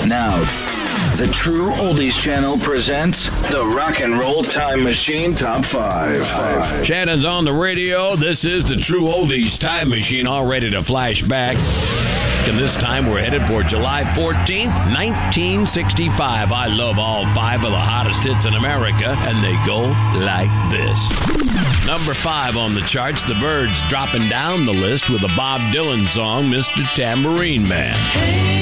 Now, the True Oldies Channel presents the Rock and Roll Time Machine Top 5. Shannon's on the radio. This is the True Oldies Time Machine, all ready to flash back. And this time we're headed for July 14th, 1965. I love all 5 of the hottest hits in America, and they go like this. Number 5 on the charts, the Byrds dropping down the list with a Bob Dylan song, Mr. Tambourine Man.